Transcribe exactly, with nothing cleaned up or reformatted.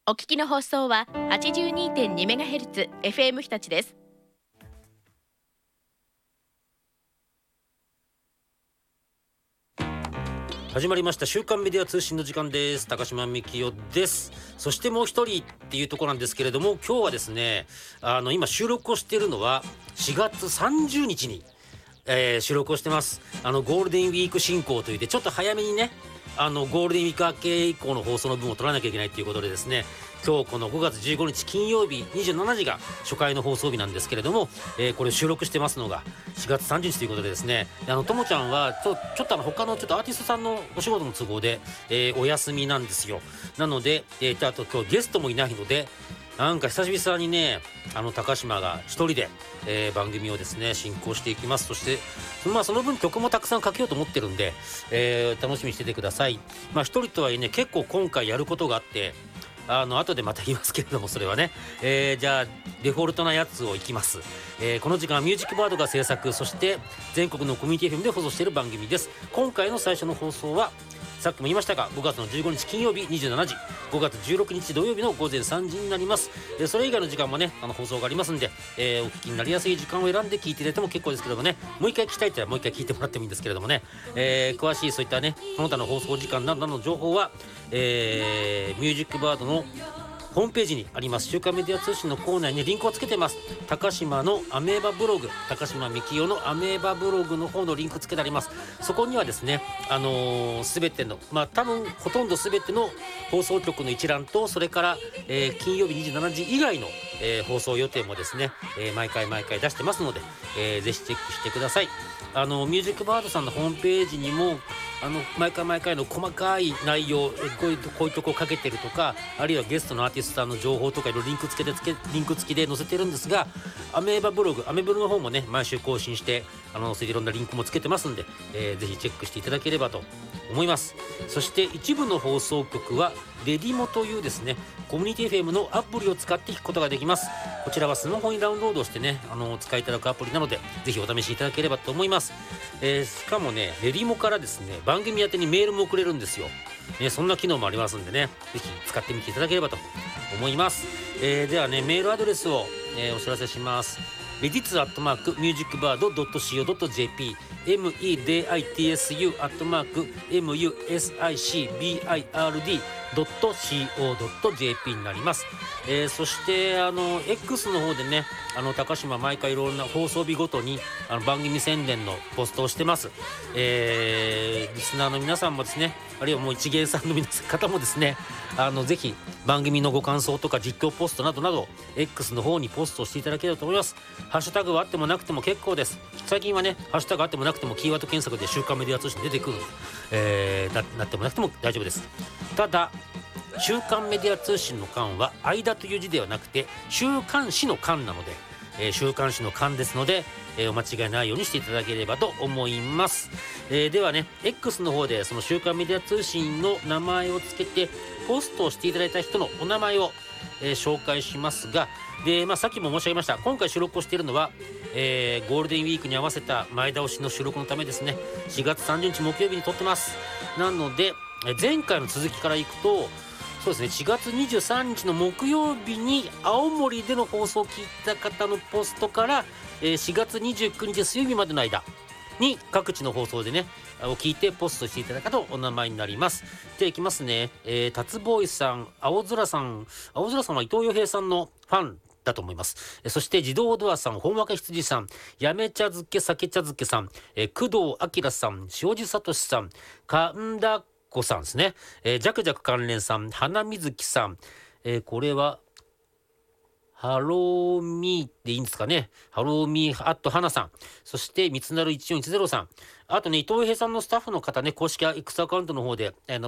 お聞きの放送は はちじゅうにてんにメガヘルツ エフエム 日立です。 始まりました週刊メディア通信の時間です。高島幹夫です。そしてもう一人っていうところなんですけれども、今日はですね、あの今収録をしているのはしがつさんじゅうにちに、えー収録をしてます。あのゴールデンウィーク進行といってちょっと早めにね、あのゴールデンウィーク明け以降の放送の分を取らなきゃいけないということでですね、今日このごがつじゅうごにち金曜日にじゅうしちじが初回の放送日なんですけれども、えーこれを収録してますのがしがつさんじゅうにちということでですね、あのともちゃんはちょちょっとあの他のちょっとアーティストさんのお仕事の都合で、えーお休みなんですよ。なので、えーとあと今日ゲストもいないので、なんか久々にね、あの高島が一人で、えー番組をですね進行していきます。そしてまあその分曲もたくさんかけようと思ってるんで、えー楽しみにしててください。まあ一人とはいえね、結構今回やることがあって、あの後でまた言いますけれども、それはね、えーじゃあデフォルトなやつをいきます。えーこの時間はミュージックバードが制作、そして全国のコミュニティ エフエム で放送している番組です。今回の最初の放送はさっきも言いましたがごがつのじゅうごにち金曜日にじゅうしちじ、ごがつじゅうろくにち土曜日のごぜんさんじになります。えーそれ以外の時間もね、あの放送がありますんで、えーお聞きになりやすい時間を選んで聞いていただいても結構ですけれどもね、もう一回聞きたいって言ったらもう一回聞いてもらってもいいんですけれどもね、えー詳しいそういったねその他の放送時間などの情報は、えーミュージックバードのホームページにあります週刊メディア通信のコーナーにリンクをつけてます。高島のアメーバブログ、高島幹夫のアメーバブログの方のリンクつけてあります。そこにはですね、あのー、全てのまあ多分ほとんど全ての放送局の一覧と、それから、えー金曜日にじゅうしちじ以外の、えー放送予定もですね、えー毎回毎回出してますので、えーぜひチェックしてください。あのミュージックバードさんのホームページにもあの毎回毎回の細かい内容、えこういうとこういうとこかけてるとか、あるいはゲストのアーティストさんの情報とかいろいろリンクつけてつけリンク付きで載せてるんですが、アメーバブログアメブロの方もね毎週更新してあの載せていろんなリンクもつけてますんで、えーぜひチェックしていただければと思います。そして一部の放送局はレディモというですねコミュニティ エフエム のアプリを使って聞くことができます。こちらはスマホにダウンロードしてね、あの使いいただくアプリなのでぜひお試しいただければと思います。えーしかもねレディモからですね番組宛てにメールも送れるんですよ、ね、そんな機能もありますんでね、ぜひ使ってみていただければと思います。えーではねメールアドレスを、えーお知らせします。レディツアットマークミュージックバードドットシーオードットジェーピー メディツ アットマーク ミュージックバードドットシーオードットジェーピー になります。えーそしてあの X の方でね、あの高島毎回いろんな放送日ごとにあの番組宣伝のポストをしてます。えーリスナーの皆さんもですね、あるいはもう一元さんの皆さん方もですね、あのぜひ番組のご感想とか実況ポストなどなど X の方にポストしていただければと思います。ハッシュタグはあってもなくても結構です。最近はねハッシュタグあってもなくてもキーワード検索で週刊メディア通信出てくる、えー、な, なってもなくても大丈夫です。ただ週刊メディア通信の刊は間という字ではなくて週刊誌の刊なので、えー週刊誌の刊ですので、えーお間違いないようにしていただければと思います。えーではね X の方でその週刊メディア通信の名前をつけてポストをしていただいた人のお名前を、えー紹介しますが、で、まあ、さっきも申し上げました、今回収録をしているのは、えーゴールデンウィークに合わせた前倒しの収録のためですね、しがつさんじゅうにち木曜日に撮ってます。なのでえー前回の続きからいくと、そうですね、しがつにじゅうさんにちの木曜日に青森での放送を聞いた方のポストから、えーしがつにじゅうくにち水曜日までの間に各地の放送でねを聞いてポストしていただいたとお名前になります。でいきますね、えー、タツボーイさん、青空さん、青空さんは伊藤洋平さんのファンだと思います。えーそして自動ドアさん、本若羊さん、やめ茶漬け酒茶漬けさん、えー、工藤明さん、塩地聡さん、神田子さんですね、えー、ジャクジャク関連さん、花水木さん、えーこれはハローミーっていいんですかね。ハローミーアット花さん。そして三つなるいちよんいちゼロさん。あとね、伊藤平さんのスタッフの方ね、公式 X アカウントの方で、あの